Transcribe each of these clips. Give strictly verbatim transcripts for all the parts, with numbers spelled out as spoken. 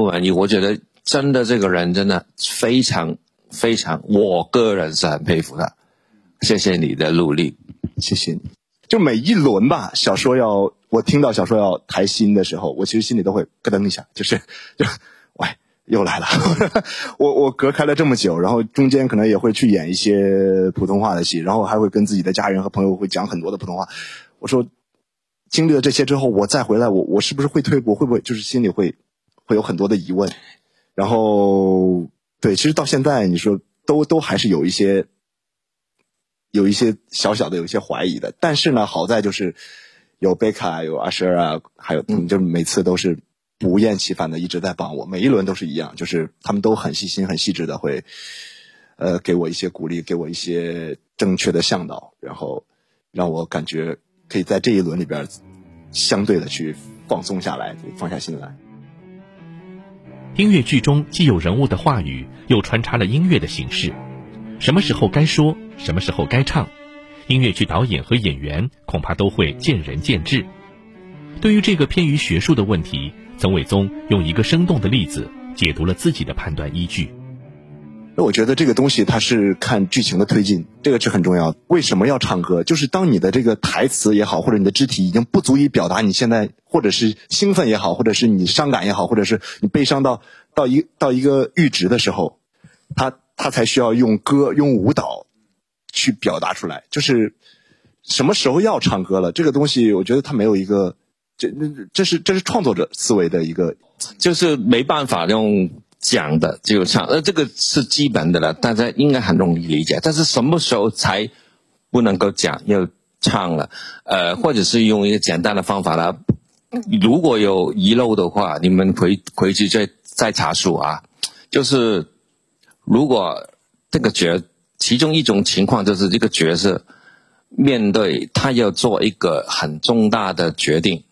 不满意？我觉得真的这个人真的非常非常，我个人是很佩服他。谢谢你的努力， 谢谢你。就每一轮吧，小说要我听到小说要台新的时候，我其实心里都会咯噔一下，就是就喂又来了。我我隔开了这么久，然后中间可能也会去演一些普通话的戏，然后还会跟自己的家人和朋友会讲很多的普通话。我说经历了这些之后，我再回来，我我是不是会退步？会不会就是心里会会有很多的疑问？然后对，其实到现在你说都都还是有一些。有一些小小的有一些怀疑的，但是呢，好在就是有贝卡、有阿舍啊，还有嗯，就是每次都是不厌其烦的一直在帮我，每一轮都是一样，就是他们都很细心、很细致的会，呃，给我一些鼓励，给我一些正确的向导，然后让我感觉可以在这一轮里边相对的去放松下来，放下心来。 音乐剧中既有人物的话语，又穿插了音乐的形式。什么时候该说，什么时候该唱，音乐剧导演和演员恐怕都会见仁见智。对于这个偏于学术的问题，曾伟宗用一个生动的例子解读了自己的判断依据。 我觉得这个东西它是看剧情的推进，这个是很重要的。为什么要唱歌？就是当你的这个台词也好，或者你的肢体已经不足以表达你现在，或者是兴奋也好，或者是你伤感也好，或者是你悲伤到到一到一个阈值的时候，它他才需要用歌用舞蹈去表达出来。就是什么时候要唱歌了，这个东西我觉得它没有一个这这是这是创作者思维的一个， 就是没办法用讲的就唱，呃，这个是基本的了，大家应该很容易理解。但是什么时候才不能够讲要唱了？呃，或者是用一个简单的方法了。如果有遗漏的话，你们回回去再再查数啊。就是如果这个角，其中一种情况就是这个角色面对他要做一个很重大的决定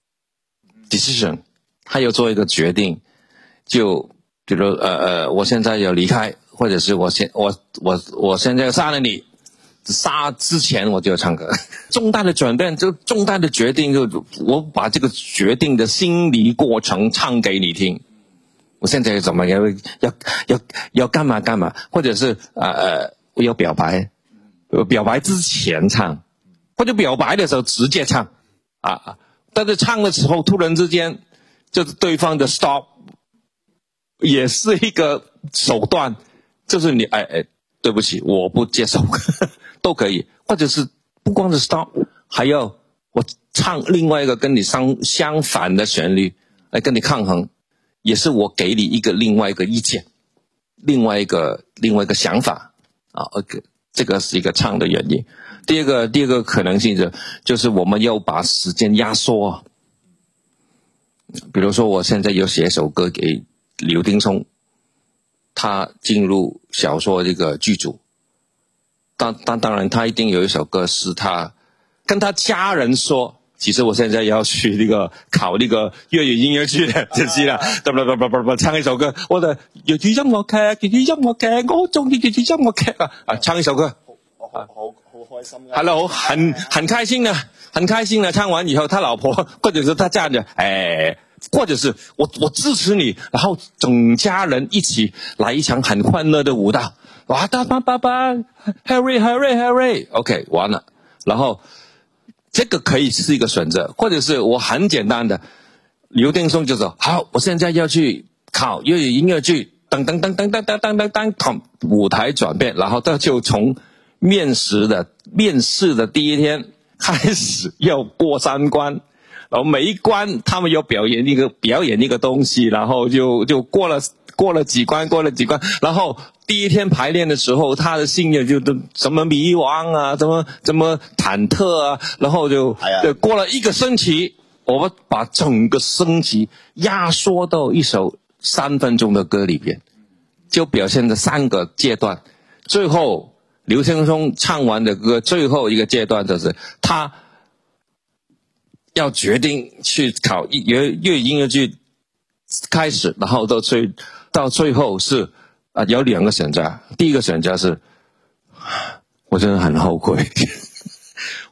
decision， 他要做一个决定，就比如呃呃，我现在要离开，或者是我现我我我现在要杀了你，杀之前我就要唱歌。重大的转变，就重大的决定，就我把这个决定的心理过程唱给你听。我现在要怎么要要要要干嘛干嘛，或者是呃呃，我要表白，表白之前唱，或者表白的时候直接唱啊。但是唱的时候突然之间，就是对方的 stop， 也是一个手段，就是你哎哎，对不起，我不接受，都可以，或者是不光是 stop， 还要我唱另外一个跟你相相反的旋律来跟你抗衡。也是我给你一个另外一个意见，另外一个另外一个想法啊 ，OK， 这个是一个唱的原因。第二个第二个可能性就就是我们要把时间压缩。比如说我现在有写一首歌给刘丁松，他进入小说这个剧组，当当当然他一定有一首歌是他跟他家人说。其实我现在要去那个考那个粤语音乐剧的就是啦，不不不不不唱一首歌，我的粵語音樂劇，粵語音樂劇，我好中意粵語音樂劇啊！啊，唱一首歌， 好好好開心嘅。 Hello， 很很開心的，很開心的。唱完以後，他老婆或者是他家人，哎，或者是我我支持你，然後整家人一起來一場很歡樂的舞蹈。哇哒吧吧吧 ，Harry Harry Harry，OK， 完了，然後。这个可以是一个选择，或者是我很简单的，刘丁松就说好，我现在要去考粤语音乐剧，噔噔噔噔噔噔噔噔噔，舞台转变，然后他就从面试的面试的第一天开始要过三关，然后每一关他们要表演一个表演一个东西，然后就就过了过了几关，过了几关，然后。第一天排练的时候，他的心也就怎么迷惘啊，怎么怎么忐忑啊，然后就、哎、就过了一个星期，我们把整个星期压缩到一首三分钟的歌里边，就表现了三个阶段。最后刘青松唱完的歌，最后一个阶段就是他要决定去考粤粤语音乐剧开始，然后到最到最后是。啊，有两个选择。第一个选择是，我真的很后悔，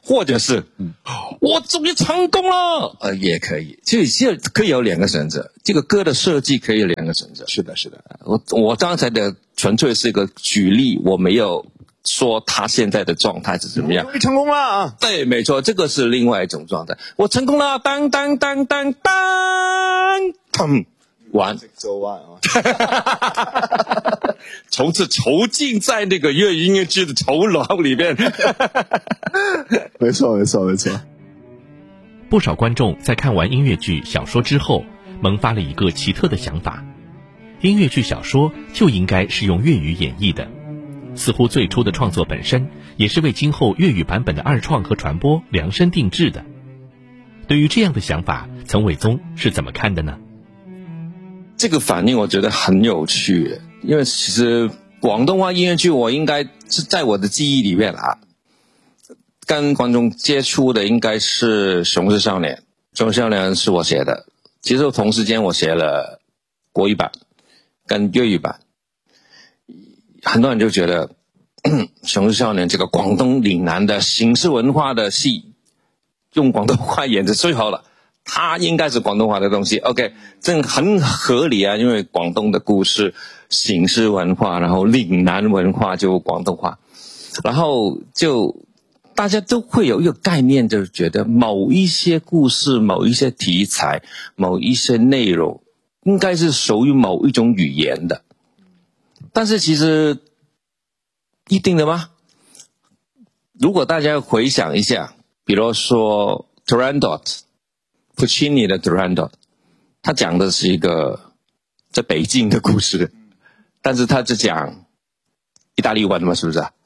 或者是，嗯，我终于成功了，呃，也可以，就就可以有两个选择。这个歌的设计可以有两个选择。 是的，是的。 我我刚才的纯粹是一个举例，我没有说他现在的状态是怎么样。 终于成功了啊！ 对，没错，这个是另外一种状态。我成功了，当当当当当，砰，完， 走完啊！ 从此囚禁在那个粤语音乐剧的囚牢里面。 没错，没错，没错。 不少观众在看完音乐剧、小说之后，萌发了一个奇特的想法：音乐剧、小说就应该是用粤语演绎的。似乎最初的创作本身也是为今后粤语版本的二创和传播量身定制的。对于这样的想法，岑伟宗是怎么看的呢？ 这个反应我觉得很有趣，因为其实广东话音乐剧我应该是在我的记忆里面啊，跟观众接触的应该是《雄狮少年》，《雄狮少年》是我写的，其实同时间我写了国语版跟粤语版。很多人就觉得《雄狮少年》这个广东岭南的形式文化的戏用广东话演的最好了，它应该是广东话的东西。 OK， 这很合理啊，因为广东的故事形式文化，然后岭南文化就广东话，然后就大家都会有一个概念，就是觉得某一些故事、某一些题材、某一些内容应该是属于某一种语言的。但是其实一定的吗？如果大家回想一下，比如说 Turandot， Puccini 的 Turandot， 他讲的是一个在北京的故事，但是他是讲意大利文嘛，是不是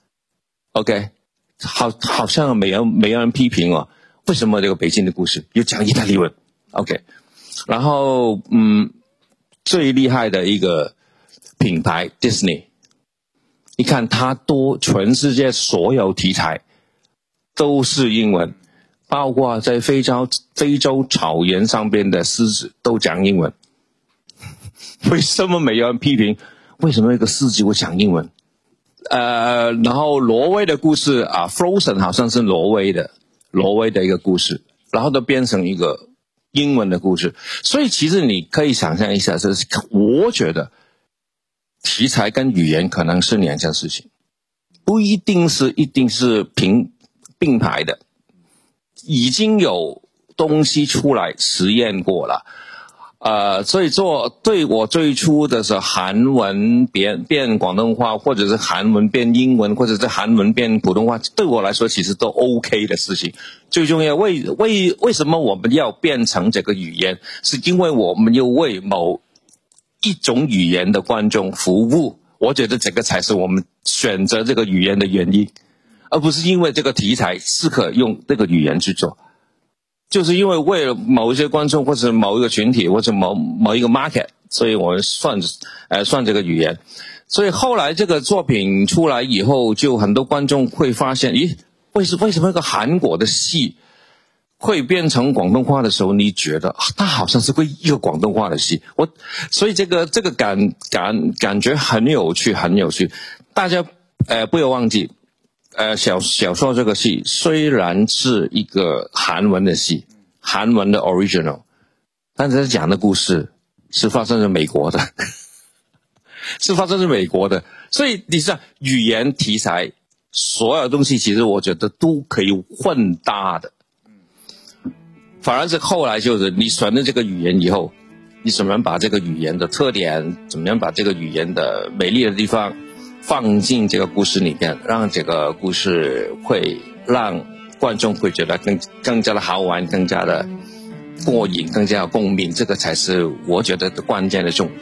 ？OK， 好，好像没人没人批评哦，为什么这个北京的故事又讲意大利文 ？OK， 然后嗯，最厉害的一个品牌 Disney， 你看它多全世界所有题材都是英文，包括在非洲非洲草原上边的狮子都讲英文。为什么没有人批评？为什么一个狮子会讲英文？呃，然后挪威的故事啊 ，Frozen 好像是挪威的，挪威的一个故事，然后都变成一个英文的故事。所以其实你可以想象一下，这是我觉得题材跟语言可能是两件事情，不一定是一定是平并排的。已经有东西出来实验过了，呃，所以做对我最初的时候，韩文变变广东话，或者是韩文变英文，或者是韩文变普通话，对我来说其实都 OK 的事情。最重要，为为为什么我们要变成这个语言？是因为我们要为某一种语言的观众服务。我觉得这个才是我们选择这个语言的原因，而不是因为这个题材适合用这个语言去做。就是因为为了某一些观众或者某一个群体或者某某一个 market， 所以我们算呃算这个语言。所以后来这个作品出来以后，就很多观众会发现，咦，为什为什么一个韩国的戏会变成广东话的时候，你觉得它好像是个一个广东话的戏？我所以这个这个感感感觉很有趣，很有趣。大家呃不要忘记。呃，小小说这个戏虽然是一个韩文的戏，韩文的 original， 但是讲的故事是发生在美国的，是发生在美国的。所以你知道，语言题材所有东西，其实我觉得都可以混搭的。反而是后来就是你选了这个语言以后，你怎么样把这个语言的特点，怎么样把这个语言的美丽的地方放进这个故事里面，让这个故事会让观众会觉得更更加的好玩，更加的过瘾，更加的共鸣，这个才是我觉得的关键的重点。